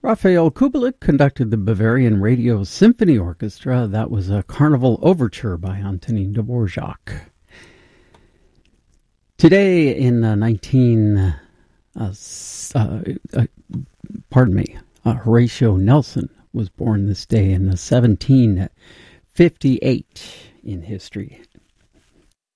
Raphael Kubelik conducted the Bavarian Radio Symphony Orchestra. That was a Carnival Overture by Antonin Dvorak. Today in Horatio Nelson was born this day in 1758 in history.